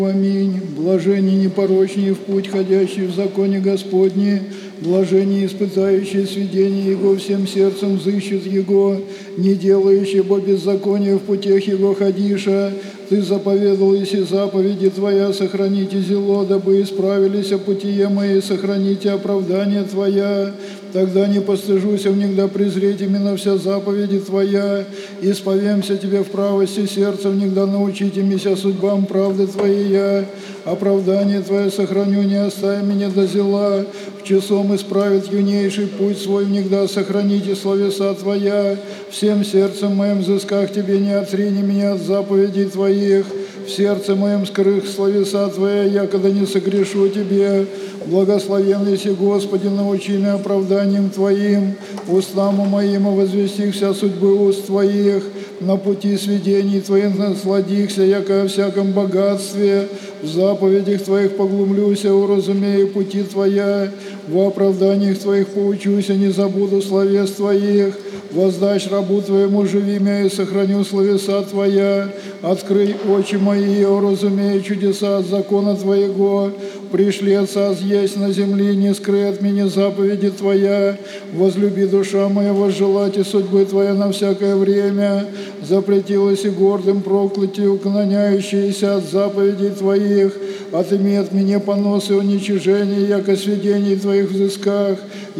Аминь. Блажение непорочнее в путь, ходящий в законе Господне, блажение испытающие сведения Его, всем сердцем взыщут Его, не делающие бо беззакония в путях Его ходиша. Ты заповедал, если заповеди Твоя, сохраните зело, дабы исправились путие мои, сохраните оправдание Твоя. Тогда не постыжусь внегда презреть именно вся заповеди Твоя, исповемся Тебе в правости сердца, внегда научите меня судьбам правды Твоей я. Оправдание Твое сохраню, не оставь меня до зела, в часом исправит юнейший путь свой, внегда сохраните словеса Твоя. Всем сердцем моим взысках Тебе, не отрини меня от заповедей Твоих. В сердце моем скрых словеса Твоя, я когда не согрешу Тебе. Благословен еси, Господи, научи меня оправданием Твоим, устам моим возвести вся судьбы уст Твоих, на пути сведений Твоих насладихся, яко о всяком богатстве, в заповедях Твоих поглумлюся, уразумею пути Твоя, в оправданиях Твоих поучуся, не забуду словес Твоих. Воздашь рабу Твоему, живи меня, и сохраню словеса Твоя. Открый очи мои, я уразумею чудеса от закона Твоего. Пришли Отца есть на земле, не скрой от меня заповеди Твоя. Возлюби душа моя, возжелать и судьбы Твоя на всякое время. Запретилась и гордым проклятию, уклоняющиеся от заповедей Твоих. Отыми от меня понос и уничижение, яко сведений Твоих взысках,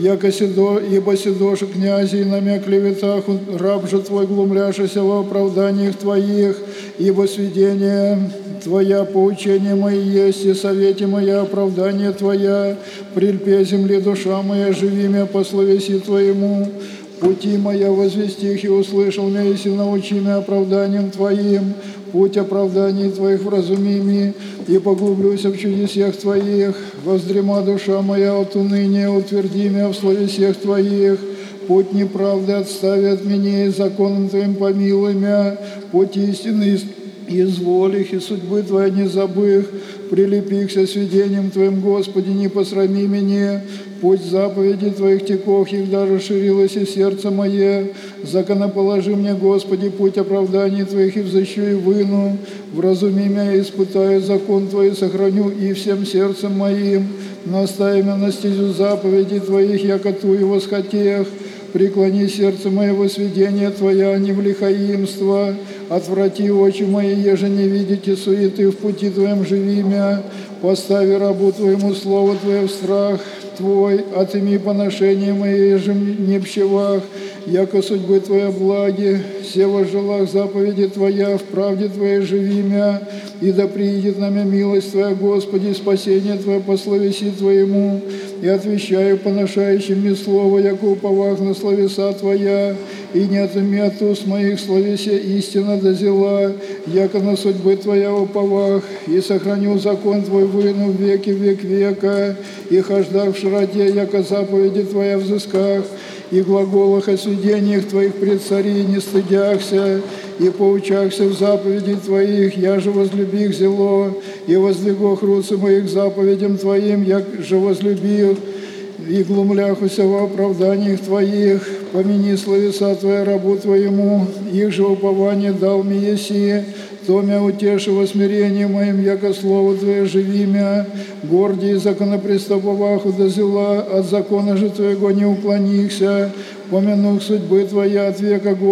ибо седоша князей намя клеветах, раб же Твой глумляшися во оправданиях Твоих, ибо сведения Твоя поучение мои есть, и совете моя оправдание Твоя. Прильпе земли душа моя, живи меня по словеси Твоему. Пути моя возвестих и услышал меня, если научи меня оправданием Твоим. Путь оправданий Твоих вразуми, и поглублюся в чудесах Твоих. Воздрема душа моя от уныния, утверди меня в словесях Твоих. Путь неправды отстави от меня, и законом Твоим помилуй меня. Путь истины изволь их, и судьбы Твоя не забых. Прилепихся сведением Твоим, Господи, не посрами меня. Путь заповеди Твоих текох, их даже ширилось и сердце мое. Законоположи мне, Господи, путь оправданий Твоих, и взыщу и выну. Вразуми меня, и испытаю закон Твой, сохраню и всем сердцем моим. Настави меня на стезю заповедей Твоих, яко тую восхотех. Преклони сердце моего сведения Твоя, не в лихаимство. Отврати очи мои, еже не видите суеты, в пути Твоем живи мя. Постави рабу Твоему слово Твое в страх Твой, отыми поношения мои, еже не пщевах, яко судьбы Твоя благи. Все возжелах заповеди Твоя, в правде Твоей живи мя. И да приидет на меня милость Твоя, Господи, спасение Твое по словеси Твоему. И отвечаю поношающим мне слово, яко уповах на словеса Твоя, и не отыми от уст моих словеся истина дозела, яко на судьбы Твоя уповах, и сохраню закон Твой выну в веки век века, и хождах в широте, яко заповеди Твоя взысках, и глаголах о сведениях Твоих пред цари не стыдяхся, и поучахся в заповеди Твоих, я же возлюбих зело, и воздвигох руцы моих заповедям Твоим, я же возлюбил, и глумляхуся во оправданиях Твоих. Помяни словеса Твоя рабу Твоему, их же упование дал мне еси, то мя утеши во смирении моим, яко слово Твое живи мя. Гордий законопреступоваху дозела, от закона же Твоего не уклонихся, помянух судьбы Твоя от века